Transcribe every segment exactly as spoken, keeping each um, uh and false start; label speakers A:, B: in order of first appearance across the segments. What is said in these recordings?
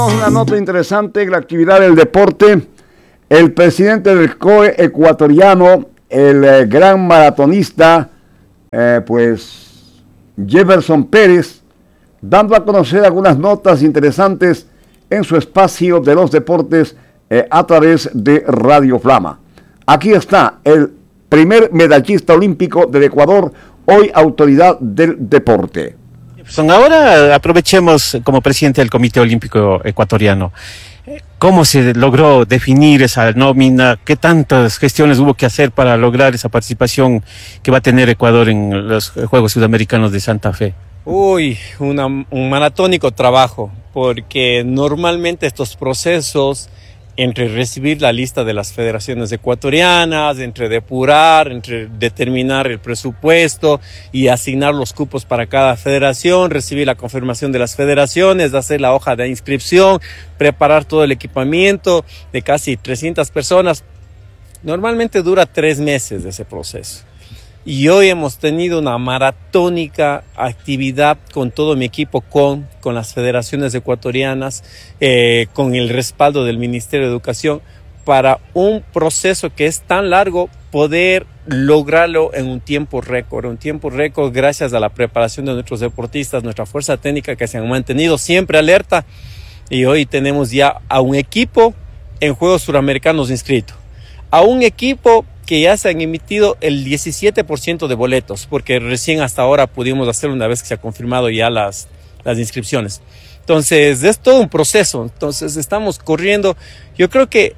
A: Una nota interesante en la actividad del deporte. El presidente del C O E ecuatoriano, el eh, gran maratonista, eh, pues Jefferson Pérez, dando a conocer algunas notas interesantes en su espacio de los deportes eh, a través de Radio Flama. Aquí está el primer medallista olímpico del Ecuador, hoy autoridad del deporte.
B: Ahora aprovechemos como presidente del Comité Olímpico Ecuatoriano. ¿Cómo se logró definir esa nómina? ¿Qué tantas gestiones hubo que hacer para lograr esa participación que va a tener Ecuador en los Juegos Sudamericanos de Santa Fe?
C: Uy, una, un maratónico trabajo, porque normalmente estos procesos, entre recibir la lista de las federaciones ecuatorianas, entre depurar, entre determinar el presupuesto y asignar los cupos para cada federación, recibir la confirmación de las federaciones, hacer la hoja de inscripción, preparar todo el equipamiento de casi trescientas personas, normalmente dura tres meses de ese proceso. Y hoy hemos tenido una maratónica actividad con todo mi equipo, con, con las federaciones ecuatorianas, eh, con el respaldo del Ministerio de Educación, para un proceso que es tan largo, poder lograrlo en un tiempo récord, un tiempo récord gracias a la preparación de nuestros deportistas, nuestra fuerza técnica que se han mantenido siempre alerta, y hoy tenemos ya a un equipo en Juegos Suramericanos inscrito, a un equipo que ya se han emitido el diecisiete por ciento de boletos, porque recién hasta ahora pudimos hacerlo una vez que se ha confirmado ya las, las inscripciones. Entonces, es todo un proceso. Entonces, estamos corriendo. Yo creo que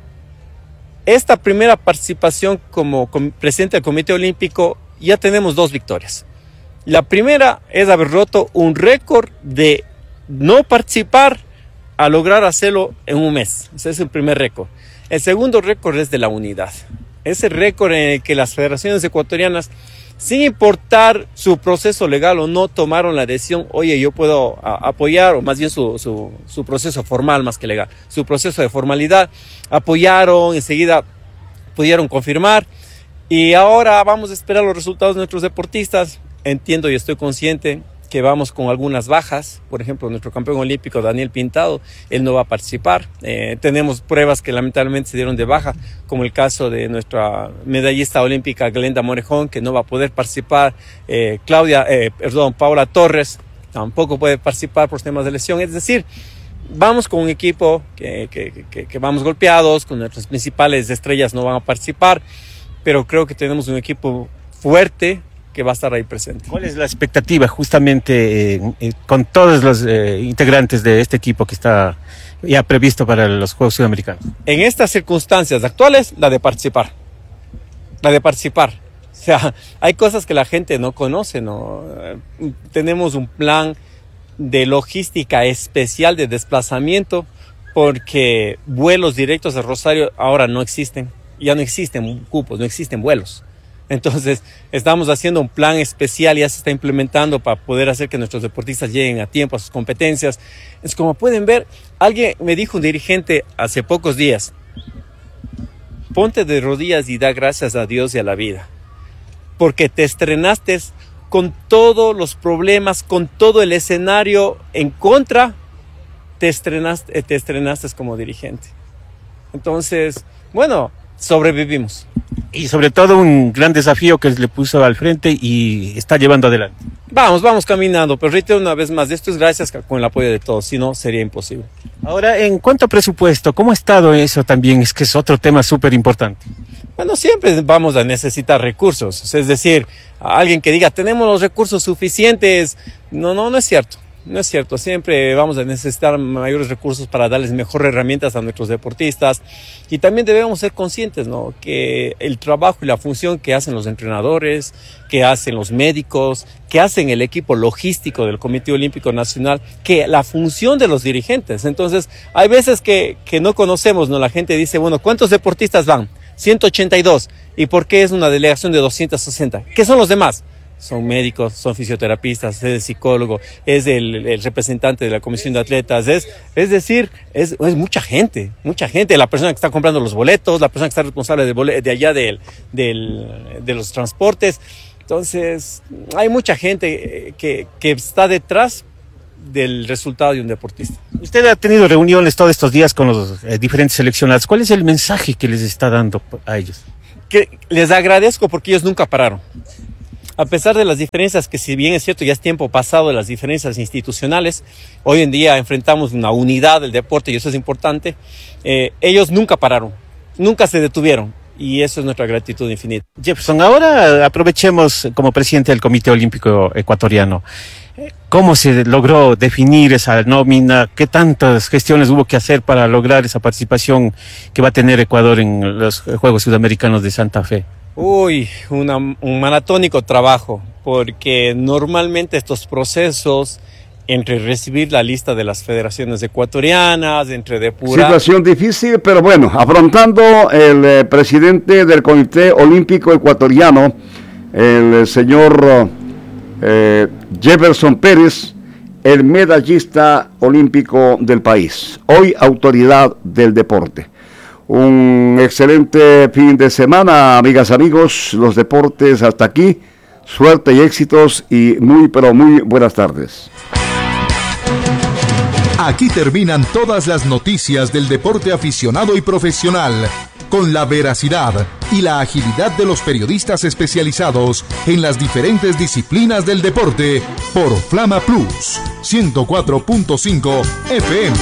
C: esta primera participación como, como presidente del Comité Olímpico, ya tenemos dos victorias. La primera es haber roto un récord de no participar a lograr hacerlo en un mes. Ese es el primer récord. El segundo récord es de la unidad. Ese récord en el que las federaciones ecuatorianas, sin importar su proceso legal o no, tomaron la decisión, oye, yo puedo a, apoyar, o más bien su, su, su proceso formal más que legal, su proceso de formalidad, apoyaron, enseguida pudieron confirmar, y ahora vamos a esperar los resultados de nuestros deportistas. Entiendo y estoy consciente que vamos con algunas bajas. Por ejemplo, nuestro campeón olímpico Daniel Pintado, él no va a participar. Eh, tenemos pruebas que lamentablemente se dieron de baja, como el caso de nuestra medallista olímpica Glenda Morejón, que no va a poder participar. Eh, Claudia, eh, perdón, Paula Torres tampoco puede participar por temas de lesión. Es decir, vamos con un equipo que, que, que, que vamos golpeados, con nuestras principales estrellas no van a participar, pero creo que tenemos un equipo fuerte que va a estar ahí presente.
B: ¿Cuál es la expectativa justamente eh, eh, con todos los eh, integrantes de este equipo que está ya previsto para los Juegos Sudamericanos?
C: En estas circunstancias actuales, la de participar. La de participar. O sea, hay cosas que la gente no conoce, ¿no? Tenemos un plan de logística especial de desplazamiento, porque vuelos directos a Rosario ahora no existen. Ya no existen cupos, no existen vuelos. Entonces, estamos haciendo un plan especial, ya se está implementando para poder hacer que nuestros deportistas lleguen a tiempo a sus competencias. Es como pueden ver, alguien me dijo, un dirigente hace pocos días, ponte de rodillas y da gracias a Dios y a la vida, porque te estrenaste con todos los problemas, con todo el escenario en contra, te estrenaste, te estrenaste como dirigente. Entonces, bueno, sobrevivimos.
B: Y sobre todo un gran desafío que le puso al frente y está llevando adelante.
C: Vamos, vamos caminando, pero reitero una vez más, esto es gracias con el apoyo de todos, si no sería imposible.
B: Ahora, en cuanto a presupuesto, ¿cómo ha estado eso también? Es que es otro tema súper importante.
C: Bueno, siempre vamos a necesitar recursos, es decir, a alguien que diga, tenemos los recursos suficientes, no, no, no es cierto. No es cierto, siempre vamos a necesitar mayores recursos para darles mejores herramientas a nuestros deportistas, y también debemos ser conscientes, ¿no?, que el trabajo y la función que hacen los entrenadores, que hacen los médicos, que hacen el equipo logístico del Comité Olímpico Nacional, que la función de los dirigentes. Entonces, hay veces que, que no conocemos, ¿no? La gente dice, bueno, ¿cuántos deportistas van? ciento ochenta y dos. ¿Y por qué es una delegación de doscientos sesenta? ¿Qué son los demás? Son médicos, son fisioterapistas, es el psicólogo, es el, el representante de la comisión de atletas, es, es decir, es, es mucha gente, mucha gente, la persona que está comprando los boletos, la persona que está responsable de, bolet- de allá del, del, de los transportes. Entonces, hay mucha gente que, que está detrás del resultado de un deportista.
B: Usted ha tenido reuniones todos estos días con los eh, diferentes seleccionados. ¿Cuál es el mensaje que les está dando a ellos?
C: Que les agradezco porque ellos nunca pararon. A pesar de las diferencias, que si bien es cierto ya es tiempo pasado de las diferencias institucionales, hoy en día enfrentamos una unidad del deporte y eso es importante, eh, ellos nunca pararon, nunca se detuvieron y eso es nuestra gratitud infinita.
B: Jefferson, ahora aprovechemos como presidente del Comité Olímpico Ecuatoriano. ¿Cómo se logró definir esa nómina? ¿Qué tantas gestiones hubo que hacer para lograr esa participación que va a tener Ecuador en los Juegos Sudamericanos de Santa Fe?
C: Uy, una, un maratónico trabajo, porque normalmente estos procesos, entre recibir la lista de las federaciones ecuatorianas, entre depurar...
A: Situación difícil, pero bueno, afrontando el eh, presidente del Comité Olímpico Ecuatoriano, el eh, señor eh, Jefferson Pérez, el medallista olímpico del país, hoy autoridad del deporte. Un excelente fin de semana, amigas, amigos, los deportes hasta aquí, suerte y éxitos y muy, pero muy buenas tardes.
D: Aquí terminan todas las noticias del deporte aficionado y profesional, con la veracidad y la agilidad de los periodistas especializados en las diferentes disciplinas del deporte, por Flama Plus, ciento cuatro punto cinco F M.